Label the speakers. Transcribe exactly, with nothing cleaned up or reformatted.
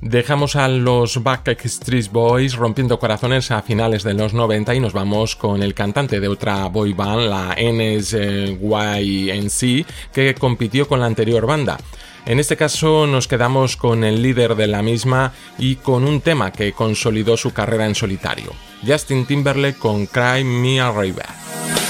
Speaker 1: Dejamos a los Backstreet Boys rompiendo corazones a finales de los noventa y nos vamos con el cantante de otra boy band, la N S Y N C, que compitió con la anterior banda. En este caso nos quedamos con el líder de la misma y con un tema que consolidó su carrera en solitario, Justin Timberlake con Cry Me a River.